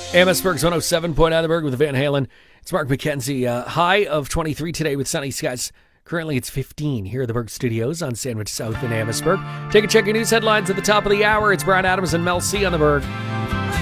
Amherstburg's 107.9 The Berg with Van Halen. It's Mark McKenzie. High of 23 today with sunny skies. Currently it's 15 here at the Berg Studios on Sandwich South in Amherstburg. Take a check of news headlines at the top of the hour. It's Brian Adams and Mel C on the Berg.